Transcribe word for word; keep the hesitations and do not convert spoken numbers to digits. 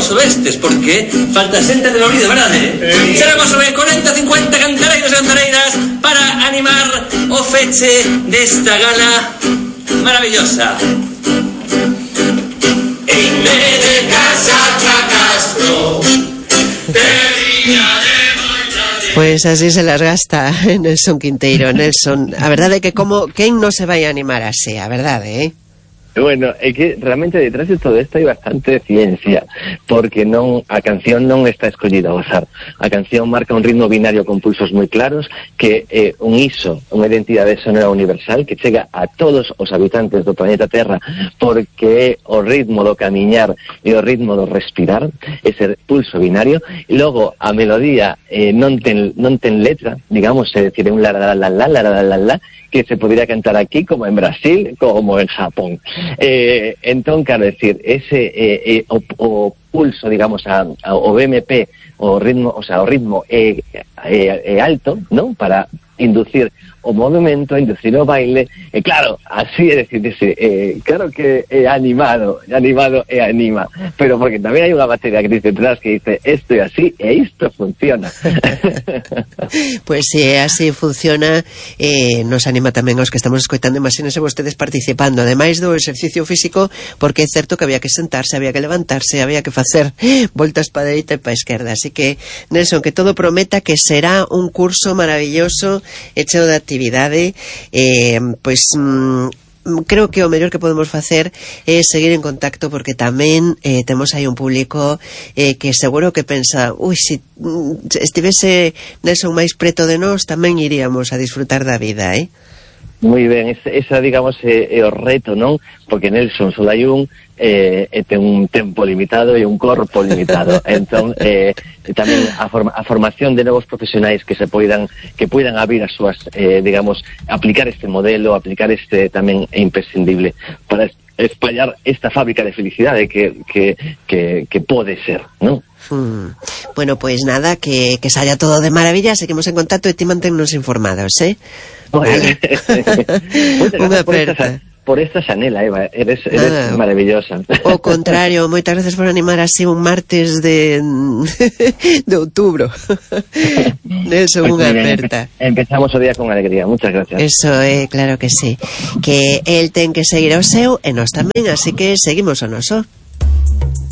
seremos subestes, porque falta xente de oído, verdade? Eh? Seremos sobre corenta, cincuenta cantareiros e cantareiras para animar o feche desta gala maravillosa. En vez de casa tra Castro, de viña de moita de... Pois así se las gasta Nelson Quinteiro. Nelson, a verdade é que como quen non se vai animar así, a verdade, eh? Bueno, é que realmente detrás de todo isto hai bastante ciencia, porque non a canción non está escollida ao azar. A canción marca un ritmo binario con pulsos moi claros, que é un iso, unha identidade sonora universal que chega a todos os habitantes do planeta Terra, porque é o ritmo do camiñar e o ritmo do respirar, ese pulso binario, e logo a melodía eh, non ten non ten letra, digamos, é dicir, un la la la la la la la la, que se podría cantar aquí como en Brasil, como en Japón. Eh, entón, quero decir, ese eh, eh, o, o pulso, digamos, a, a, o B M P, o ritmo, o sea, o ritmo é eh, eh, eh, alto, non? Para inducir o movimento, inducir o baile, e claro, así é decir, eh, claro que é animado, animado e anima, pero porque tamén hai unha batería que dice detrás que dice isto é así, e isto funciona. Pois se é así funciona, eh, nos anima tamén aos que estamos escoitando, imagínense vostedes participando, ademais do exercicio físico, porque é certo que había que sentarse, había que levantarse, había que facer voltas para a dereita e para a esquerda, así que, Nelson, que todo prometa que será un curso maravilloso e cheo de actividade, eh, pois mm, creo que o mellor que podemos facer é seguir en contacto, porque tamén eh, temos aí un público eh, que seguro que pensa, ui, se si estivese Nelson máis preto de nós tamén iríamos a disfrutar da vida, eh? Moi ben, esa, esa digamos, é, é o reto, non? Porque Nelson só hai un, eh, e ten un tempo limitado e un corpo limitado. Entón, eh, tamén a, forma, a formación de novos profesionais que se poidan, que poidan abrir as súas, eh, digamos, aplicar este modelo, aplicar este tamén é imprescindible para espallar esta fábrica de felicidade que, que, que, que pode ser, non? Hmm. Bueno, pois pues nada, que, que saia todo de maravilla, seguimos en contacto e ti manténnos informados, eh? Vale. Unha aperta. Por esta xanela, Eva, eres, eres ah, maravillosa. O contrario, moitas gracias por animar así un martes de de outubro. Nelson, unha aperta. Empezamos o día con alegría, muchas gracias. Eso é, eh, claro que sí. Que el ten que seguir o seu e nós tamén, así que seguimos o noso.